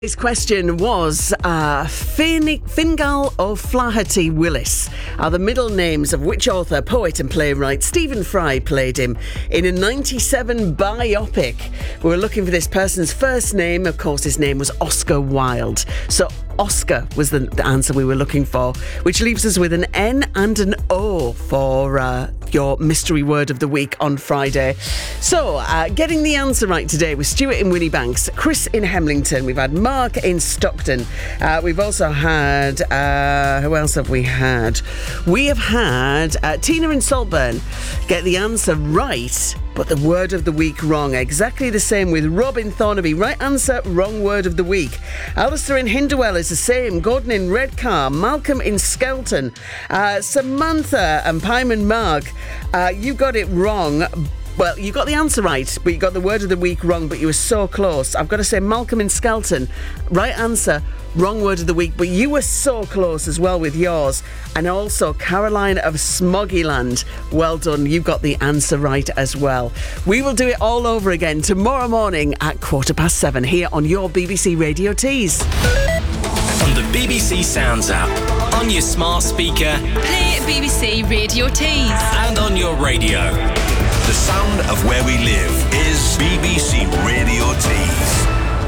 His question was, Fingal O'Flaherty Willis are the middle names of which author, poet and playwright Stephen Fry played him in a 97 biopic. We were looking for this person's first name. Of course, his name was Oscar Wilde. So Oscar was the answer we were looking for, which leaves us with an N and an O for your mystery word of the week on Friday. So, getting the answer right today was Stuart in Winniebanks, Chris in Hemlington, we've had Mark in Stockton, we've also had, who else have we had? We have had Tina in Saltburn get the answer right, but the word of the week wrong. Exactly the same with Rob in Thornaby. Right answer, wrong word of the week. Alistair in Hindwell is the same. Gordon in Redcar. Malcolm in Skelton. Samantha and Pyman Mark, you got it wrong. Well, you got the answer right, but you got the word of the week wrong, but you were so close. I've got to say, Malcolm in Skelton, right answer, wrong word of the week, but you were so close as well with yours. And also, Caroline of Smoggyland, well done, you got the answer right as well. We will do it all over again tomorrow morning at 7:15 here on your BBC Radio Tees. On the BBC Sounds app, on your smart speaker, play BBC Radio Tees, and on your radio. The sound of where we live is BBC Radio Tees.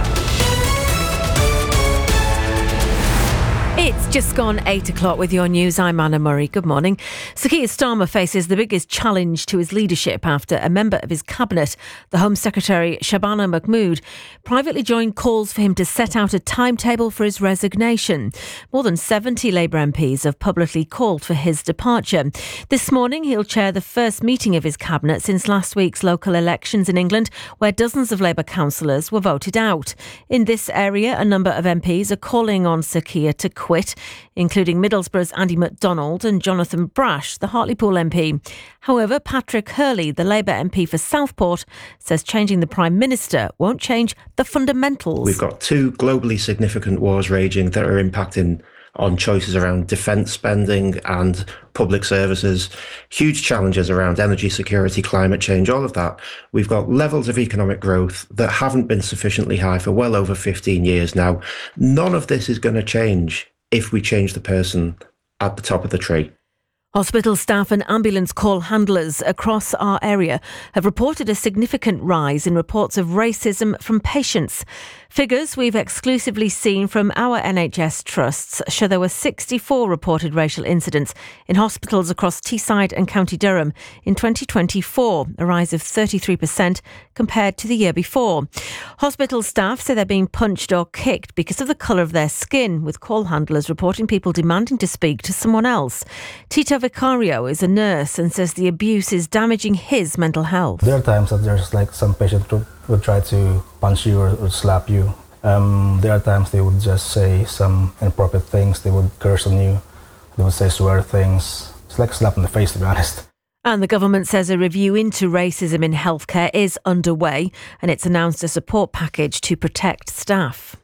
It's just gone 8 o'clock with your news. I'm Anna Murray. Good morning. Sir Keir Starmer faces the biggest challenge to his leadership after a member of his cabinet, the Home Secretary Shabana Mahmood, privately joined calls for him to set out a timetable for his resignation. More than 70 Labour MPs have publicly called for his departure. This morning, he'll chair the first meeting of his cabinet since last week's local elections in England, where dozens of Labour councillors were voted out. In this area, a number of MPs are calling on Sir Keir to quit, including Middlesbrough's Andy MacDonald and Jonathan Brash, the Hartlepool MP. However, Patrick Hurley, the Labour MP for Southport, says changing the Prime Minister won't change the fundamentals. We've got two globally significant wars raging that are impacting on choices around defence spending and public services, huge challenges around energy security, climate change, all of that. We've got levels of economic growth that haven't been sufficiently high for well over 15 years now. None of this is going to change if we change the person at the top of the tree. Hospital staff and ambulance call handlers across our area have reported a significant rise in reports of racism from patients. Figures we've exclusively seen from our NHS trusts show there were 64 reported racial incidents in hospitals across Teesside and County Durham in 2024, a rise of 33% compared to the year before. Hospital staff say they're being punched or kicked because of the colour of their skin, with call handlers reporting people demanding to speak to someone else. Tito Vicario is a nurse and says the abuse is damaging his mental health. There are times that there's some patient would try to punch you or slap you. There are times they would just say some inappropriate things. They would curse on you. They would say swear things. It's like a slap in the face, to be honest. And the government says a review into racism in healthcare is underway, and it's announced a support package to protect staff.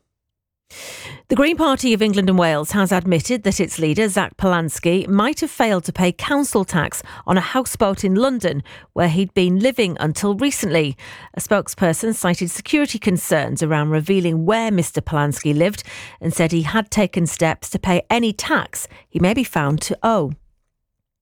The Green Party of England and Wales has admitted that its leader, Zach Polanski, might have failed to pay council tax on a houseboat in London where he'd been living until recently. A spokesperson cited security concerns around revealing where Mr Polanski lived and said he had taken steps to pay any tax he may be found to owe.